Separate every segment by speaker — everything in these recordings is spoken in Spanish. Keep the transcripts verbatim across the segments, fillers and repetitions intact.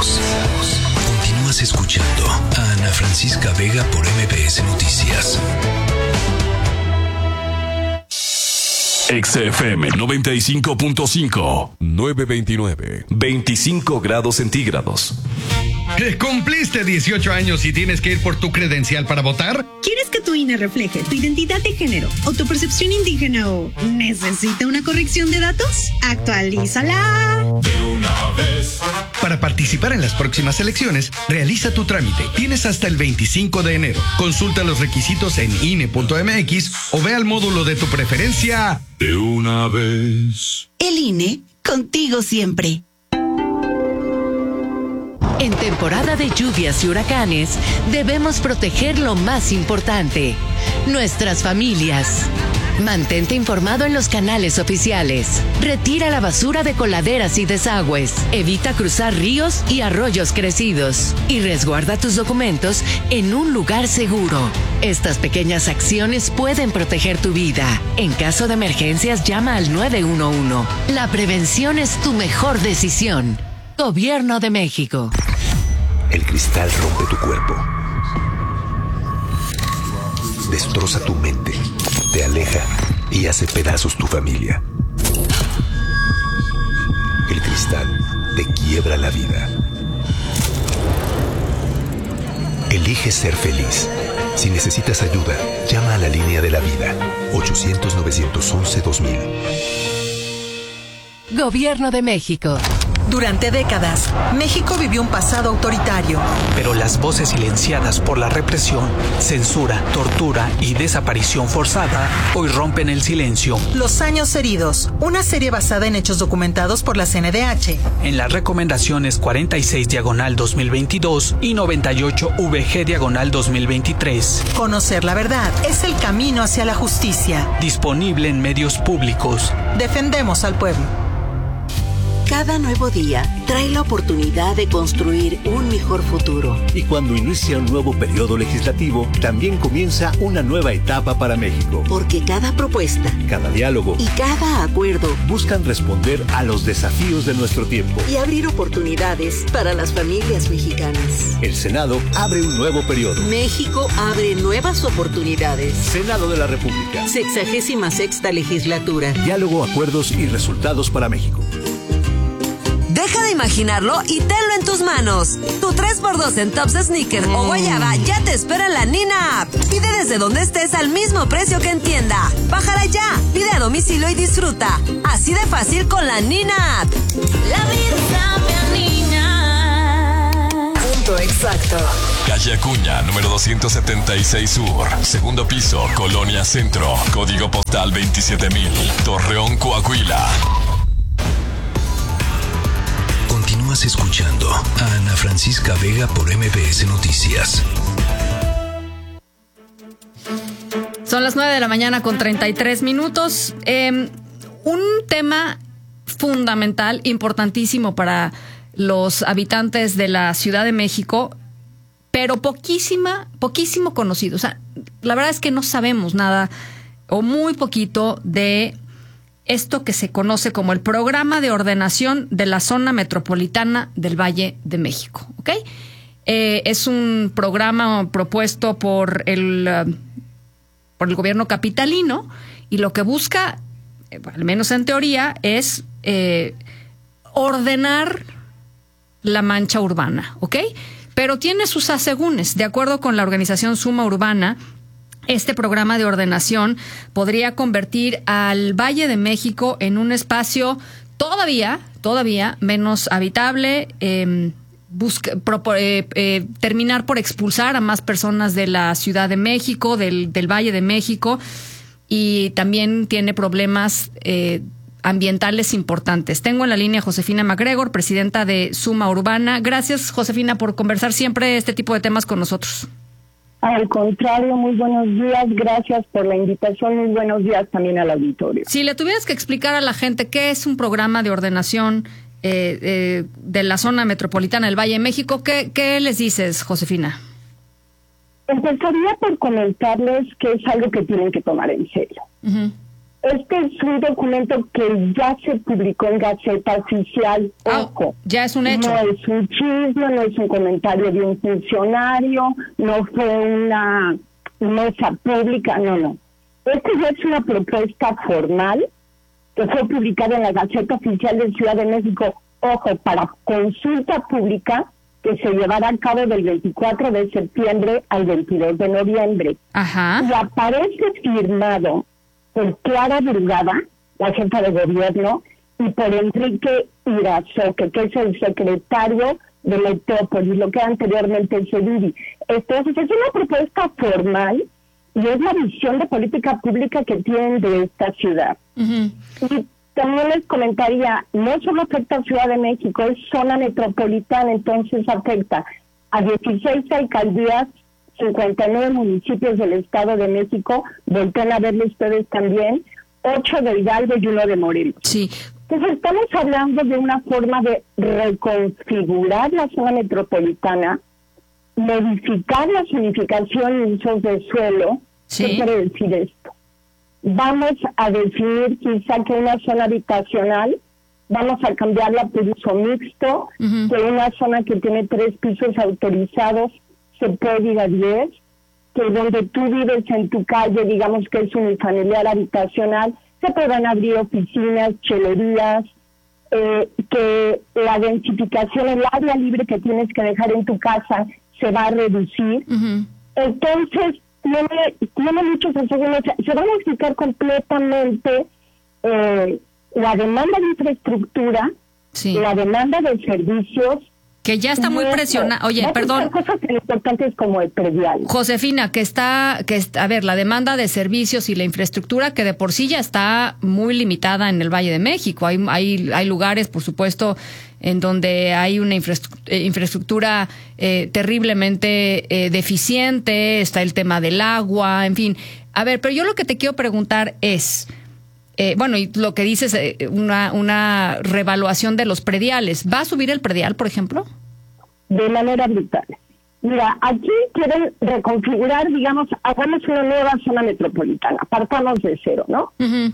Speaker 1: Continúas escuchando a Ana Francisca Vega por M B S Noticias.
Speaker 2: X F M noventa y cinco punto cinco,
Speaker 3: nueve veintinueve,
Speaker 2: veinticinco grados centígrados.
Speaker 4: ¿Cumpliste dieciocho años y tienes que ir por tu credencial para votar?
Speaker 5: ¿Quieres que tu I N E refleje tu identidad de género o tu percepción indígena o necesita una corrección de datos? ¡Actualízala!
Speaker 6: De una vez.
Speaker 4: Para participar en las próximas elecciones, realiza tu trámite. Tienes hasta el veinticinco de enero. Consulta los requisitos en I N E punto M X o ve al módulo de tu preferencia.
Speaker 6: De una vez.
Speaker 5: El I N E, contigo siempre.
Speaker 7: En temporada de lluvias y huracanes, debemos proteger lo más importante, nuestras familias. Mantente informado en los canales oficiales. Retira la basura de coladeras y desagües. Evita cruzar ríos y arroyos crecidos. Y resguarda tus documentos en un lugar seguro. Estas pequeñas acciones pueden proteger tu vida. En caso de emergencias, llama al nueve uno uno. La prevención es tu mejor decisión. Gobierno de México.
Speaker 1: El cristal rompe tu cuerpo. Destroza tu mente. Te aleja y hace pedazos tu familia. El cristal te quiebra la vida. Elige ser feliz. Si necesitas ayuda, llama a la línea de la vida. ochocientos, novecientos once, dos mil.
Speaker 7: Gobierno de México.
Speaker 8: Durante décadas, México vivió un pasado autoritario.
Speaker 9: Pero las voces silenciadas por la represión, censura, tortura y desaparición forzada hoy rompen el silencio.
Speaker 8: Los años heridos, una serie basada en hechos documentados por la C N D H.
Speaker 9: En las recomendaciones cuarenta y seis diagonal dos mil veintidós y noventa y ocho V G diagonal dos mil veintitrés.
Speaker 8: Conocer la verdad es el camino hacia la justicia.
Speaker 9: Disponible en medios públicos.
Speaker 8: Defendemos al pueblo.
Speaker 10: Cada nuevo día trae la oportunidad de construir un mejor futuro.
Speaker 11: Y cuando inicia un nuevo periodo legislativo, también comienza una nueva etapa para México.
Speaker 10: Porque cada propuesta,
Speaker 11: cada diálogo
Speaker 10: y cada acuerdo
Speaker 11: buscan responder a los desafíos de nuestro tiempo
Speaker 10: y abrir oportunidades para las familias mexicanas.
Speaker 11: El Senado abre un nuevo periodo.
Speaker 10: México abre nuevas oportunidades.
Speaker 11: Senado de la República.
Speaker 10: Sexagésima sexta legislatura.
Speaker 11: Diálogo, acuerdos y resultados para México.
Speaker 12: Deja de imaginarlo y tenlo en tus manos. Tu tres por dos en Tops Sneaker mm. o Guayaba ya te espera en la Nina App. Pide desde donde estés al mismo precio que en tienda. Bájala ya, pide a domicilio y disfruta. Así de fácil con la Nina App.
Speaker 13: La vida sabe a Nina.
Speaker 12: Punto exacto.
Speaker 2: Calle Acuña, número doscientos setenta y seis Sur. Segundo piso, Colonia Centro. Código postal veintisiete mil. Torreón, Coahuila.
Speaker 1: Continúas escuchando a Ana Francisca Vega por M B S Noticias.
Speaker 14: Son las nueve de la mañana con treinta y tres minutos. Eh, un tema fundamental, importantísimo para los habitantes de la Ciudad de México, pero poquísima, poquísimo conocido. O sea, la verdad es que no sabemos nada o muy poquito de esto que se conoce como el Programa de Ordenación de la Zona Metropolitana del Valle de México, ¿ok? Eh, es un programa propuesto por el, uh, por el gobierno capitalino y lo que busca, eh, al menos en teoría, es eh, ordenar la mancha urbana, ¿ok? Pero tiene sus asegúnes. De acuerdo con la organización Suma Urbana, este programa de ordenación podría convertir al Valle de México en un espacio todavía, todavía menos habitable, eh, busca, pro, eh, eh, terminar por expulsar a más personas de la Ciudad de México, del, del Valle de México, y también tiene problemas eh, ambientales importantes. Tengo en la línea a Josefina MacGregor, presidenta de Suma Urbana. Gracias, Josefina, por conversar siempre este tipo de temas con nosotros.
Speaker 15: Al contrario, muy buenos días, gracias por la invitación, muy buenos días también al auditorio.
Speaker 14: Si le tuvieras que explicar a la gente qué es un programa de ordenación eh, eh, de la zona metropolitana del Valle de México, ¿qué, qué les dices, Josefina?
Speaker 15: Empezaría por comentarles que es algo que tienen que tomar en serio.
Speaker 14: Uh-huh.
Speaker 15: Este es un documento que ya se publicó en Gaceta Oficial. Ojo,
Speaker 14: oh, ya es un hecho.
Speaker 15: No es un chisme, no es un comentario de un funcionario, no fue una mesa pública, no, no. Este ya es una propuesta formal que fue publicada en la Gaceta Oficial de Ciudad de México. Ojo, para consulta pública que se llevará a cabo del veinticuatro de septiembre al veintidós de noviembre.
Speaker 14: Ajá.
Speaker 15: Y aparece firmado por Clara Brugada, la jefa de gobierno, y por Enrique Irazoque, que es el secretario de Metrópolis, lo que anteriormente es Cediri. Entonces, es una propuesta formal y es la visión de política pública que tienen de esta ciudad.
Speaker 14: Uh-huh.
Speaker 15: Y también les comentaría, no solo afecta a Ciudad de México, es zona metropolitana, entonces afecta a dieciséis alcaldías, cincuenta y nueve municipios del Estado de México, volteen a verlo ustedes también, ocho de Hidalgo y uno de Morelos.
Speaker 14: Sí.
Speaker 15: Entonces estamos hablando de una forma de reconfigurar la zona metropolitana, modificar la zonificación y usos de suelo.
Speaker 14: Sí.
Speaker 15: ¿Qué quiere decir esto? Vamos a definir quizá que una zona habitacional, vamos a cambiarla por uso mixto, uh-huh. que una zona que tiene tres pisos autorizados se puede ir a diez, que donde tú vives en tu calle, digamos que es unifamiliar habitacional, se podrán abrir oficinas, chelerías, eh, que la densificación, el área libre que tienes que dejar en tu casa se va a reducir.
Speaker 14: Uh-huh.
Speaker 15: Entonces, tiene, tiene muchos aspectos. Se va a modificar completamente eh, la demanda de infraestructura,
Speaker 14: sí.
Speaker 15: la demanda de servicios,
Speaker 14: que ya está muy presionada. Oye, perdón.
Speaker 15: Cosas tan importantes como el predial.
Speaker 14: Josefina, que está, que está, a ver, la demanda de servicios y la infraestructura que de por sí ya está muy limitada en el Valle de México. Hay, hay, hay lugares, por supuesto, en donde hay una infraestructura, infraestructura eh, terriblemente eh, deficiente. Está el tema del agua, en fin. A ver, pero yo lo que te quiero preguntar es, Eh, bueno, y lo que dices, eh, una, una revaluación de los prediales. ¿Va a subir el predial, por ejemplo?
Speaker 15: De manera brutal. Mira, aquí quieren reconfigurar, digamos, hagamos una nueva zona metropolitana, partamos de cero, ¿no?
Speaker 14: Uh-huh.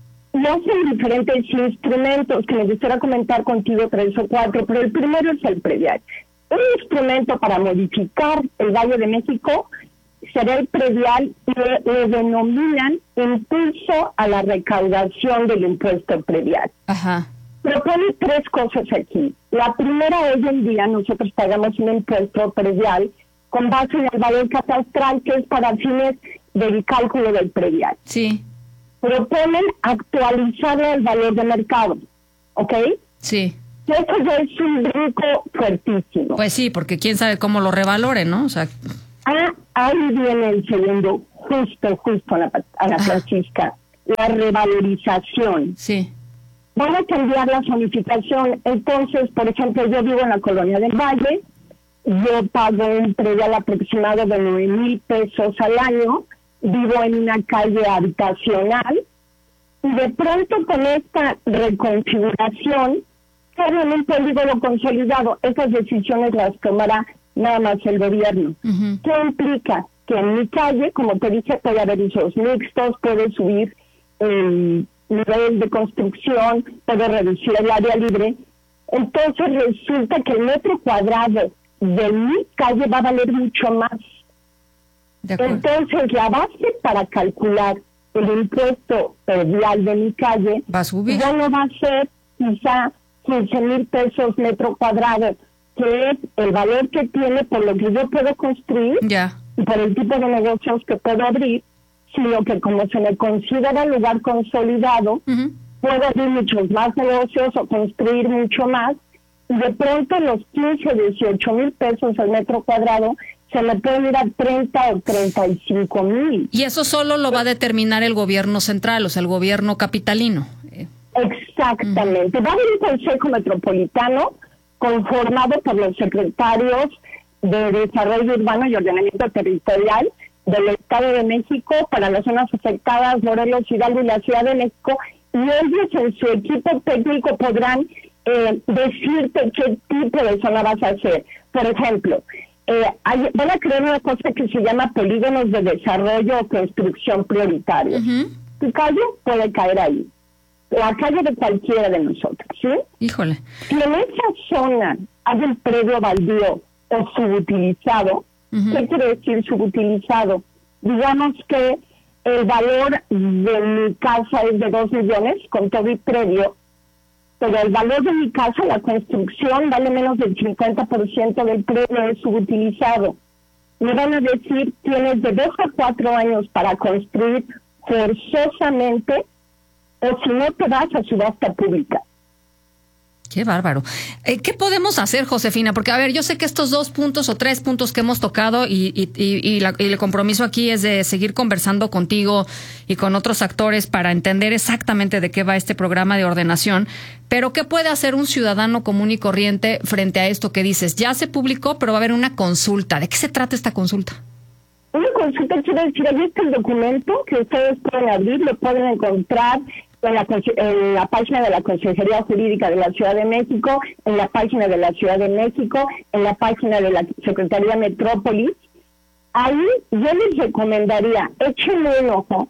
Speaker 15: Y hacen diferentes instrumentos que me gustaría comentar contigo, tres o cuatro, pero el primero es el predial. Un instrumento para modificar el Valle de México será el predial y le, le denominan impulso a la recaudación del impuesto predial.
Speaker 14: Ajá.
Speaker 15: Propone tres cosas aquí. La primera, hoy en día nosotros pagamos un impuesto predial con base en el valor catastral, que es para fines del cálculo del predial.
Speaker 14: Sí.
Speaker 15: Proponen actualizarlo al valor de mercado, ¿ok?
Speaker 14: Sí.
Speaker 15: Eso ya es un brinco fuertísimo.
Speaker 14: Pues sí, porque quién sabe cómo lo revalore, ¿no? O sea...
Speaker 15: Ah, ahí viene el segundo, justo, justo a la, a la Francisca, la revalorización.
Speaker 14: Sí.
Speaker 15: Van a cambiar la zonificación. Entonces, por ejemplo, yo vivo en la Colonia del Valle, yo pago un predial aproximado de nueve mil pesos al año, vivo en una calle habitacional, y de pronto con esta reconfiguración, quedo en un polígono consolidado. Esas decisiones las tomará nada más el gobierno.
Speaker 14: Uh-huh.
Speaker 15: ¿Qué implica? Que en mi calle, como te dije, puede haber usos mixtos, puede subir el nivel de construcción, puede reducir el área libre. Entonces resulta que el metro cuadrado de mi calle va a valer mucho más. Entonces la base para calcular el impuesto predial de mi calle
Speaker 14: va a subir.
Speaker 15: Ya no va a ser quizá quince mil pesos metro cuadrado, que es el valor que tiene por lo que yo puedo construir
Speaker 14: ya.
Speaker 15: y por el tipo de negocios que puedo abrir, sino que como se me considera lugar consolidado,
Speaker 14: uh-huh.
Speaker 15: puedo abrir muchos más negocios o construir mucho más, y de pronto los quince, dieciocho mil pesos al metro cuadrado se me pueden ir a treinta o treinta y cinco mil.
Speaker 14: Y eso solo lo va a determinar el gobierno central, o sea, el gobierno capitalino.
Speaker 15: Exactamente. Uh-huh. Va a haber un consejo metropolitano conformado por los secretarios de Desarrollo Urbano y Ordenamiento Territorial del Estado de México para las zonas afectadas, Morelos, Hidalgo y la Ciudad de México, y ellos en su equipo técnico podrán eh, decirte qué tipo de zona vas a hacer. Por ejemplo, eh, hay, van a crear una cosa que se llama polígonos de desarrollo o construcción prioritaria.
Speaker 14: Uh-huh.
Speaker 15: tu calle puede caer ahí. La calle de cualquiera de nosotros, ¿sí?
Speaker 14: Híjole.
Speaker 15: Si en esa zona hay un predio baldío o subutilizado, uh-huh. ¿qué quiere decir subutilizado? Digamos que el valor de mi casa es de dos millones con todo y predio, pero el valor de mi casa, la construcción, vale menos del cincuenta por ciento del predio es subutilizado. Me van a decir, tienes de dos a cuatro años para construir forzosamente, o si no te vas a subasta pública.
Speaker 14: Qué bárbaro. Eh, ¿Qué podemos hacer, Josefina? Porque, a ver, yo sé que estos dos puntos o tres puntos que hemos tocado y, y, y, y, la, y el compromiso aquí es de seguir conversando contigo y con otros actores para entender exactamente de qué va este programa de ordenación. Pero, ¿qué puede hacer un ciudadano común y corriente frente a esto que dices? Ya se publicó, pero va a haber una consulta. ¿De qué se trata esta consulta?
Speaker 15: Una consulta quiere decir, ahí está el documento que ustedes pueden abrir, lo pueden encontrar en la, en la página de la Consejería Jurídica de la Ciudad de México, en la página de la Ciudad de México, en la página de la Secretaría Metrópolis. Ahí yo les recomendaría, échenle un ojo,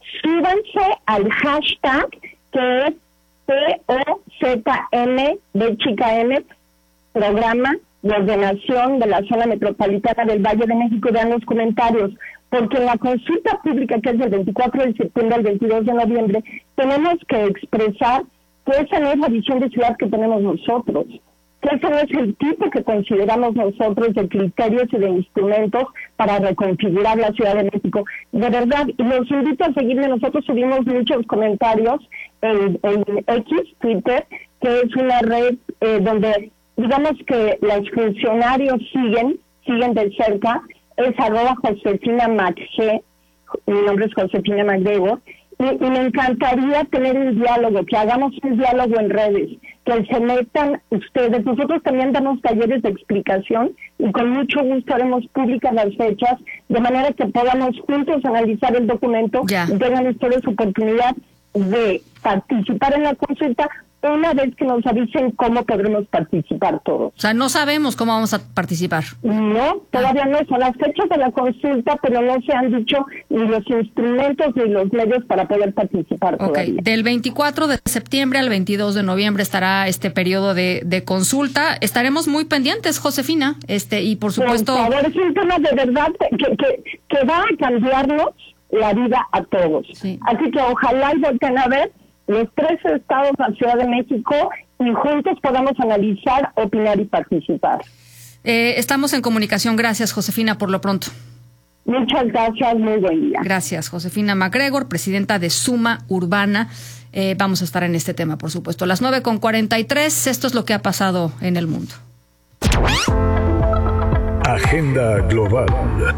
Speaker 15: súbanse al hashtag que es P O Z M de chica M, programa de ordenación de la zona metropolitana del Valle de México, vean los comentarios, porque en la consulta pública, que es del veinticuatro de septiembre al veintidós de noviembre, tenemos que expresar que esa no es la visión de ciudad que tenemos nosotros, que ese no es el tipo que consideramos nosotros de criterios y de instrumentos para reconfigurar la Ciudad de México. De verdad, y los invito a seguirme, nosotros subimos muchos comentarios en, en X, Twitter, que es una red eh, donde digamos que los funcionarios siguen, siguen de cerca, es arroba Josefina Magg, mi nombre es Josefina MacGregor, y, y me encantaría tener un diálogo, que hagamos un diálogo en redes, que se metan ustedes. Nosotros también damos talleres de explicación y con mucho gusto haremos públicas las fechas, de manera que podamos juntos analizar el documento ya. Y tengan ustedes oportunidad de participar en la consulta una vez que nos avisen cómo podremos participar todos.
Speaker 14: O sea, no sabemos cómo vamos a participar.
Speaker 15: No, todavía no son las fechas de la consulta, pero no se han dicho ni los instrumentos ni los medios para poder participar
Speaker 14: okay.
Speaker 15: todavía.
Speaker 14: Del veinticuatro de septiembre al veintidós de noviembre estará este periodo de, de consulta. Estaremos muy pendientes, Josefina, este y por supuesto...
Speaker 15: Por favor, es un tema de verdad que, que, que va a cambiarnos la vida a todos. Sí. Así que ojalá y volten a ver los tres estados de la Ciudad de México y juntos podamos analizar, opinar y participar.
Speaker 14: Eh, estamos en comunicación. Gracias, Josefina, por lo pronto.
Speaker 15: Muchas gracias, muy buen día.
Speaker 14: Gracias, Josefina MacGregor, presidenta de Suma Urbana. Eh, vamos a estar en este tema, por supuesto. Las nueve con cuarenta y tres, esto es lo que ha pasado en el mundo.
Speaker 1: Agenda Global.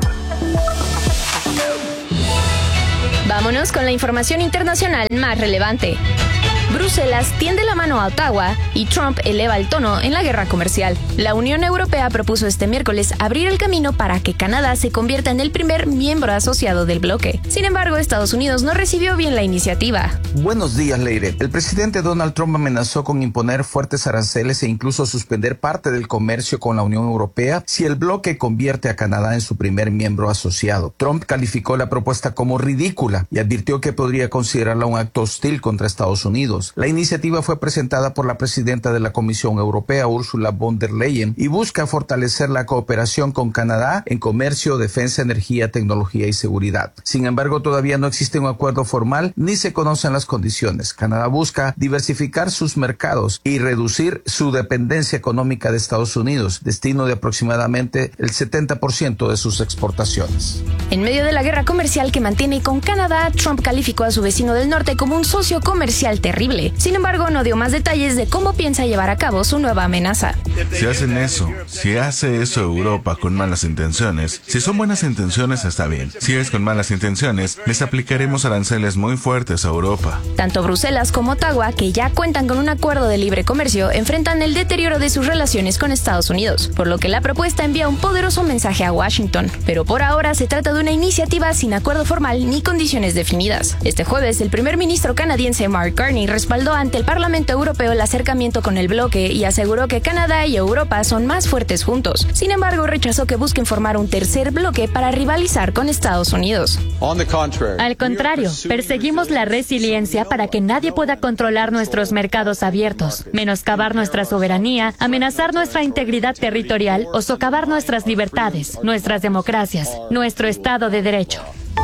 Speaker 3: Vámonos con la información internacional más relevante. Bruselas tiende la mano a Ottawa y Trump eleva el tono en la guerra comercial. La Unión Europea propuso este miércoles abrir el camino para que Canadá se convierta en el primer miembro asociado del bloque. Sin embargo, Estados Unidos no recibió bien la iniciativa.
Speaker 16: Buenos días, Leire. El presidente Donald Trump amenazó con imponer fuertes aranceles e incluso suspender parte del comercio con la Unión Europea si el bloque convierte a Canadá en su primer miembro asociado. Trump calificó la propuesta como ridícula y advirtió que podría considerarla un acto hostil contra Estados Unidos. La iniciativa fue presentada por la presidenta de la Comisión Europea, Ursula von der Leyen, y busca fortalecer la cooperación con Canadá en comercio, defensa, energía, tecnología y seguridad. Sin embargo, todavía no existe un acuerdo formal ni se conocen las condiciones. Canadá busca diversificar sus mercados y reducir su dependencia económica de Estados Unidos, destino de aproximadamente el setenta por ciento de sus exportaciones.
Speaker 3: En medio de la guerra comercial que mantiene con Canadá, Trump calificó a su vecino del norte como un socio comercial terrible. Sin embargo, no dio más detalles de cómo piensa llevar a cabo su nueva amenaza.
Speaker 17: Si hacen eso, si hace eso Europa con malas intenciones, si son buenas intenciones está bien. Si es con malas intenciones, les aplicaremos aranceles muy fuertes a Europa.
Speaker 3: Tanto Bruselas como Ottawa, que ya cuentan con un acuerdo de libre comercio, enfrentan el deterioro de sus relaciones con Estados Unidos, por lo que la propuesta envía un poderoso mensaje a Washington. Pero por ahora se trata de una iniciativa sin acuerdo formal ni condiciones definidas. Este jueves, el primer ministro canadiense Mark Carney respaldó ante el Parlamento Europeo el acercamiento con el bloque y aseguró que Canadá y Europa son más fuertes juntos. Sin embargo, rechazó que busquen formar un tercer bloque para rivalizar con Estados Unidos.
Speaker 18: Al contrario, perseguimos la resiliencia para que nadie pueda controlar nuestros mercados abiertos, menoscabar nuestra soberanía, amenazar nuestra integridad territorial o socavar nuestras libertades, nuestras democracias, nuestro Estado de Derecho.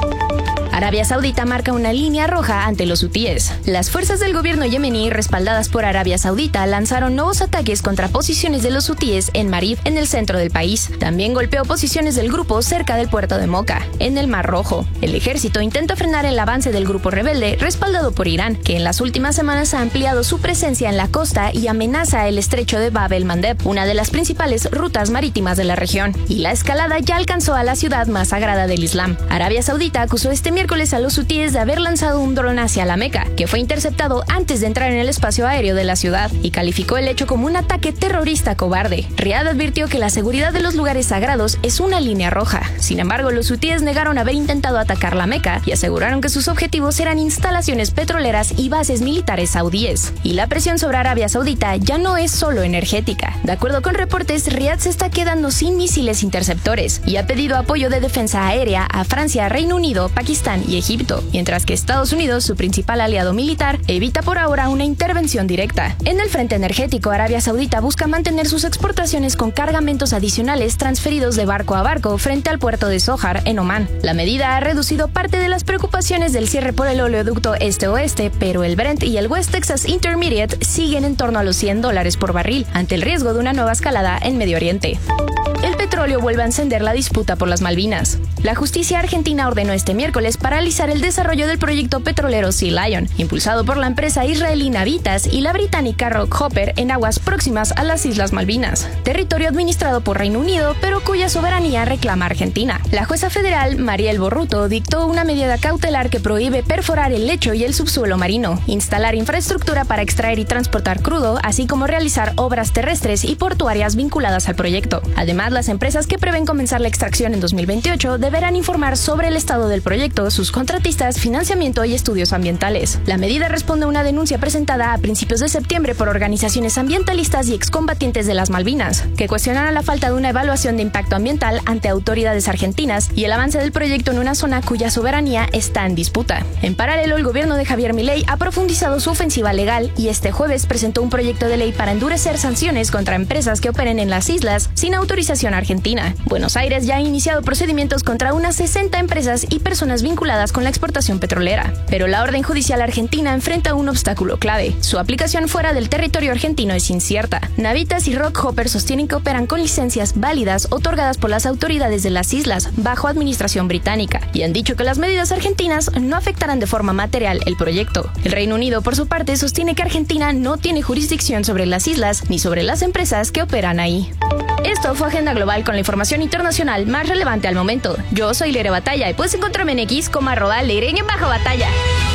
Speaker 3: Arabia Saudita marca una línea roja ante los hutíes. Las fuerzas del gobierno yemení, respaldadas por Arabia Saudita, lanzaron nuevos ataques contra posiciones de los hutíes en Marib, en el centro del país. También golpeó posiciones del grupo cerca del puerto de Moca, en el Mar Rojo. El ejército intenta frenar el avance del grupo rebelde, respaldado por Irán, que en las últimas semanas ha ampliado su presencia en la costa y amenaza el estrecho de Bab el-Mandeb, una de las principales rutas marítimas de la región. Y la escalada ya alcanzó a la ciudad más sagrada del Islam. Arabia Saudita acusó este miércoles a los hutíes de haber lanzado un dron hacia la Meca, que fue interceptado antes de entrar en el espacio aéreo de la ciudad, y calificó el hecho como un ataque terrorista cobarde. Riad advirtió que la seguridad de los lugares sagrados es una línea roja. Sin embargo, los hutíes negaron haber intentado atacar la Meca y aseguraron que sus objetivos eran instalaciones petroleras y bases militares saudíes. Y la presión sobre Arabia Saudita ya no es solo energética. De acuerdo con reportes, Riad se está quedando sin misiles interceptores y ha pedido apoyo de defensa aérea a Francia, Reino Unido, Pakistán y Egipto, mientras que Estados Unidos, su principal aliado militar, evita por ahora una intervención directa. En el frente energético, Arabia Saudita busca mantener sus exportaciones con cargamentos adicionales transferidos de barco a barco frente al puerto de Zohar, en Omán. La medida ha reducido parte de las preocupaciones del cierre por el oleoducto este-oeste, pero el Brent y el West Texas Intermediate siguen en torno a los cien dólares por barril, ante el riesgo de una nueva escalada en Medio Oriente. El petróleo vuelve a encender la disputa por las Malvinas. La justicia argentina ordenó este miércoles paralizar el desarrollo del proyecto petrolero Sea Lion, impulsado por la empresa israelí Navitas y la británica Rockhopper en aguas próximas a las Islas Malvinas, territorio administrado por Reino Unido, pero cuya soberanía reclama Argentina. La jueza federal, Mariel Borruto, dictó una medida cautelar que prohíbe perforar el lecho y el subsuelo marino, instalar infraestructura para extraer y transportar crudo, así como realizar obras terrestres y portuarias vinculadas al proyecto. Además, las empresas que prevén comenzar la extracción en dos mil veintiocho deberán informar sobre el estado del proyecto, sus contratistas, financiamiento y estudios ambientales. La medida responde a una denuncia presentada a principios de septiembre por organizaciones ambientalistas y excombatientes de las Malvinas, que cuestionaron la falta de una evaluación de impacto ambiental ante autoridades argentinas y el avance del proyecto en una zona cuya soberanía está en disputa. En paralelo, el gobierno de Javier Milei ha profundizado su ofensiva legal y este jueves presentó un proyecto de ley para endurecer sanciones contra empresas que operen en las islas sin autorización argentina. Buenos Aires ya ha iniciado procedimientos contra unas sesenta empresas y personas vinculadas con la exportación petrolera, pero la orden judicial argentina enfrenta un obstáculo clave. Su aplicación fuera del territorio argentino es incierta. Navitas y Rockhopper sostienen que operan con licencias válidas otorgadas por las autoridades de las islas bajo administración británica y han dicho que las medidas argentinas no afectarán de forma material el proyecto. El Reino Unido, por su parte, sostiene que Argentina no tiene jurisdicción sobre las islas ni sobre las empresas que operan ahí. Esto fue Agenda Global con la información internacional más relevante al momento. Yo soy Leire Batalla y puedes encontrarme en X como arroba Leire en bajo batalla.